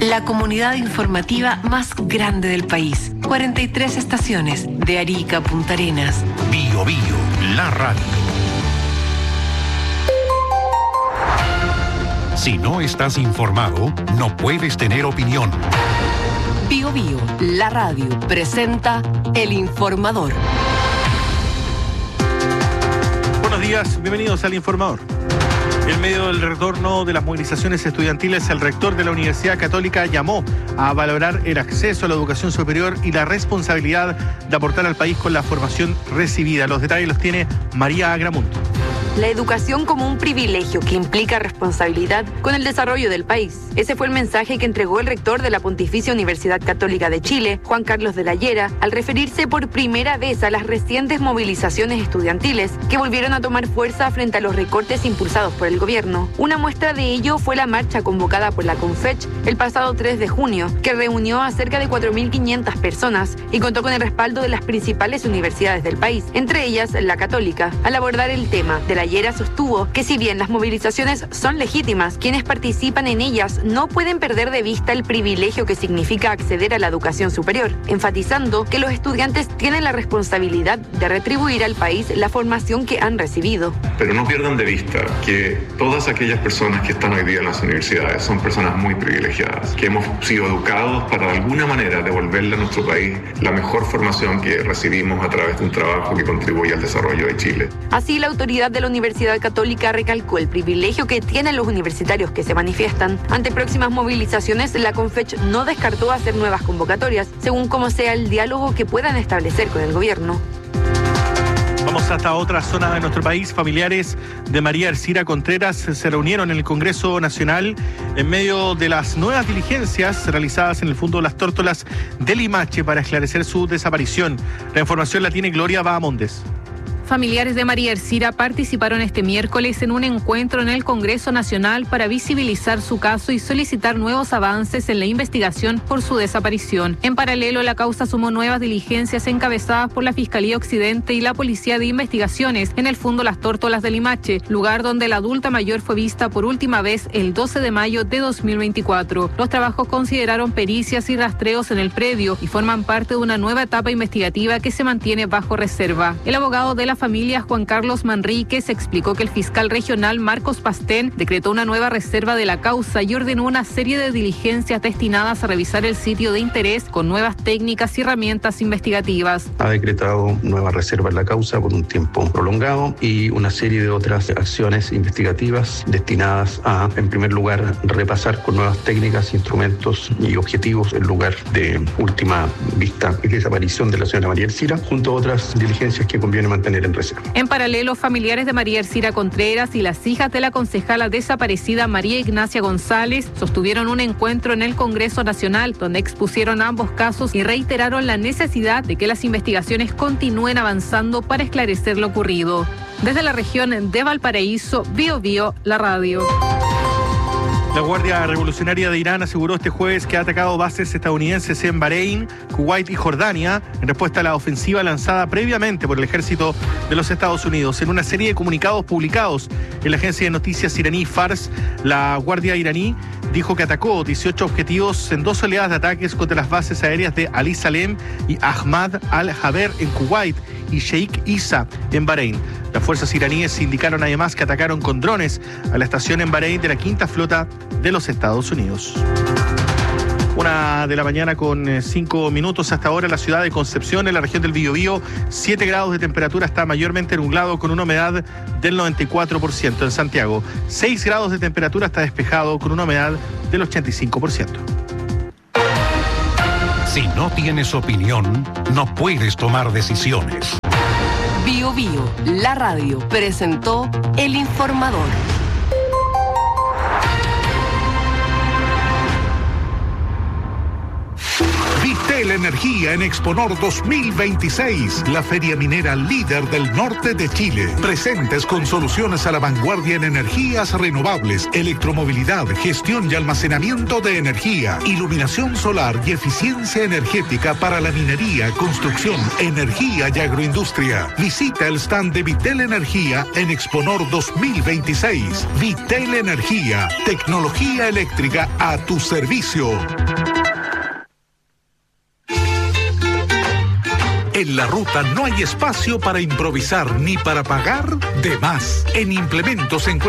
la comunidad informativa más grande del país. 43 estaciones, de Arica a Punta Arenas. Bio Bio, la radio. Si no estás informado, no puedes tener opinión. Bio Bio, la radio, presenta El Informador. Buenos días, bienvenidos al Informador. En medio del retorno de las movilizaciones estudiantiles, el rector de la Universidad Católica llamó a valorar el acceso a la educación superior y la responsabilidad de aportar al país con la formación recibida. Los detalles los tiene María Agramunt. La educación como un privilegio que implica responsabilidad con el desarrollo del país. Ese fue el mensaje que entregó el rector de la Pontificia Universidad Católica de Chile, Juan Carlos de la Llera, al referirse por primera vez a las recientes movilizaciones estudiantiles que volvieron a tomar fuerza frente a los recortes impulsados por el gobierno. Una muestra de ello fue la marcha convocada por la CONFECH el pasado 3 de junio, que reunió a cerca de 4.500 personas y contó con el respaldo de las principales universidades del país, entre ellas la Católica. Al abordar el tema, de la Llera sostuvo que si bien las movilizaciones son legítimas, quienes participan en ellas no pueden perder de vista el privilegio que significa acceder a la educación superior, enfatizando que los estudiantes tienen la responsabilidad de retribuir al país la formación que han recibido. Pero no pierdan de vista que todas aquellas personas que están hoy día en las universidades son personas muy privilegiadas, que hemos sido educados para de alguna manera devolverle a nuestro país la mejor formación que recibimos a través de un trabajo que contribuye al desarrollo de Chile. Así, la autoridad de la Universidad Católica recalcó el privilegio que tienen los universitarios que se manifiestan. Ante próximas movilizaciones, la CONFECH no descartó hacer nuevas convocatorias, según como sea el diálogo que puedan establecer con el gobierno. Vamos hasta otra zona de nuestro país. Familiares de María Ercira Contreras se reunieron en el Congreso Nacional en medio de las nuevas diligencias realizadas en el Fondo de las Tórtolas de Limache para esclarecer su desaparición. La información la tiene Gloria Bahamondes. Familiares de María Ercira participaron este miércoles en un encuentro en el Congreso Nacional para visibilizar su caso y solicitar nuevos avances en la investigación por su desaparición. En paralelo, la causa sumó nuevas diligencias encabezadas por la Fiscalía Occidente y la Policía de Investigaciones en el Fondo Las Tórtolas de Limache, lugar donde la adulta mayor fue vista por última vez el 12 de mayo de 2024. Los trabajos consideraron pericias y rastreos en el predio y forman parte de una nueva etapa investigativa que se mantiene bajo reserva. El abogado de la familia, Juan Carlos Manríquez, explicó que el fiscal regional Marcos Pastén decretó una nueva reserva de la causa y ordenó una serie de diligencias destinadas a revisar el sitio de interés con nuevas técnicas y herramientas investigativas. Ha decretado nueva reserva en la causa por un tiempo prolongado y una serie de otras acciones investigativas destinadas a, en primer lugar, repasar con nuevas técnicas, instrumentos y objetivos el lugar de última vista y desaparición de la señora María Ercira, junto a otras diligencias que conviene mantener en reserva. En paralelo, familiares de María Ercira Contreras y las hijas de la concejala desaparecida María Ignacia González sostuvieron un encuentro en el Congreso Nacional donde expusieron ambos casos y reiteraron la necesidad de que las investigaciones continúen avanzando para esclarecer lo ocurrido. Desde la región de Valparaíso, Bio Bio, la radio. La Guardia Revolucionaria de Irán aseguró este jueves que ha atacado bases estadounidenses en Bahrein, Kuwait y Jordania en respuesta a la ofensiva lanzada previamente por el ejército de los Estados Unidos. En una serie de comunicados publicados en la agencia de noticias iraní Fars, la Guardia iraní dijo que atacó 18 objetivos en 2 oleadas de ataques contra las bases aéreas de Ali Salem y Ahmad al-Jaber en Kuwait y Sheikh Isa en Bahrein. Las fuerzas iraníes indicaron además que atacaron con drones a la estación en Bahrein de la Quinta Flota de los Estados Unidos. 1 de la mañana con 5 minutos hasta ahora en la ciudad de Concepción, en la región del Biobío, 7 grados de temperatura, está mayormente nublado con una humedad del 94%. En Santiago, 6 grados de temperatura, está despejado con una humedad del 85%. Si no tienes opinión, no puedes tomar decisiones. Bio Bio, la radio, presentó El Informador. Vitel Energía en Exponor 2026, la feria minera líder del norte de Chile. Presentes con soluciones a la vanguardia en energías renovables, electromovilidad, gestión y almacenamiento de energía, iluminación solar y eficiencia energética para la minería, construcción, energía y agroindustria. Visita el stand de Vitel Energía en Exponor 2026. Vitel Energía, tecnología eléctrica a tu servicio. En la ruta no hay espacio para improvisar ni para pagar de más. En Implementos encuentras